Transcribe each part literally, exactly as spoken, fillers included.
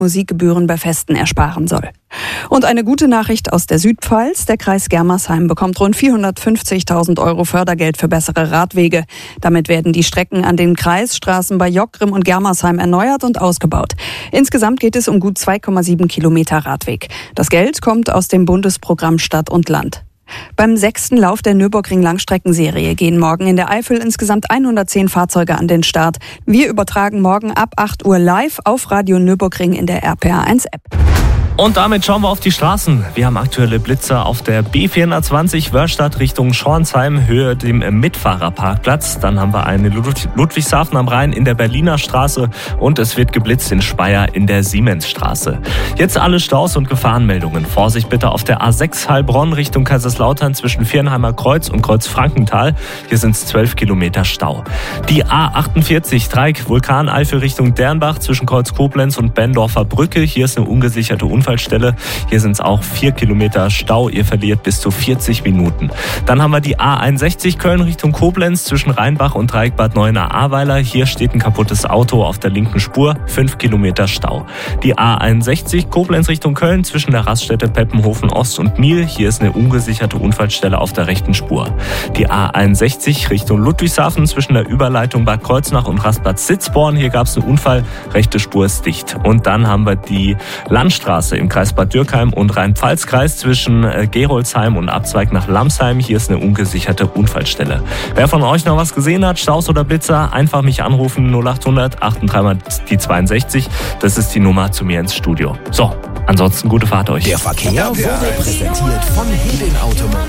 Musikgebühren bei Festen ersparen soll. Und eine gute Nachricht aus der Südpfalz. Der Kreis Germersheim bekommt rund vierhundertfünfzigtausend Euro Fördergeld für bessere Radwege. Damit werden die Strecken an den Kreisstraßen bei Jockgrim und Germersheim erneuert und ausgebaut. Insgesamt geht es um gut zwei Komma sieben Kilometer Radweg. Das Geld kommt aus dem Bundesprogramm Stadt und Land. Beim sechsten Lauf der Nürburgring-Langstreckenserie gehen morgen in der Eifel insgesamt hundertzehn Fahrzeuge an den Start. Wir übertragen morgen ab acht Uhr live auf Radio Nürburgring in der R P R eins App. Und damit schauen wir auf die Straßen. Wir haben aktuelle Blitzer auf der B vierhundertzwanzig Wörstadt Richtung Schornsheim, Höhe dem Mitfahrerparkplatz. Dann haben wir eine Ludwigshafen am Rhein in der Berliner Straße und es wird geblitzt in Speyer in der Siemensstraße. Jetzt alle Staus und Gefahrenmeldungen. Vorsicht bitte auf der A sechs Heilbronn Richtung Kaiserslautern zwischen Viernheimer Kreuz und Kreuz Frankenthal. Hier sind es zwölf Kilometer Stau. Die A achtundvierzig Dreieck Vulkaneifel Richtung Dernbach zwischen Kreuz Koblenz und Bendorfer Brücke. Hier ist eine ungesicherte Unfallstelle. Hier sind es auch vier Kilometer Stau. Ihr verliert bis zu vierzig Minuten. Dann haben wir die A einundsechzig Köln Richtung Koblenz zwischen Rheinbach und Dreieck Bad Neuenahr-Ahrweiler. Hier steht ein kaputtes Auto auf der linken Spur. fünf Kilometer Stau. Die A einundsechzig Koblenz Richtung Köln zwischen der Raststätte Peppenhofen Ost und Miel. Hier ist eine ungesicherte Unfallstelle auf der rechten Spur. Die A einundsechzig Richtung Ludwigshafen zwischen der Überleitung Bad Kreuznach und Rastplatz Sitzborn. Hier gab es einen Unfall. Rechte Spur ist dicht. Und dann haben wir die Landstraße im Kreis Bad Dürkheim und Rhein-Pfalz-Kreis zwischen Geroldsheim und Abzweig nach Lamsheim. Hier ist eine ungesicherte Unfallstelle. Wer von euch noch was gesehen hat, Staus oder Blitzer, einfach mich anrufen, null achthundert achtunddreißig mal die zweiundsechzig. Das ist die Nummer zu mir ins Studio. So, ansonsten gute Fahrt euch. Der Verkehr wurde präsentiert von Hedin Automobil.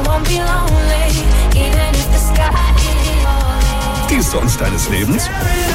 Die Sonst deines Lebens?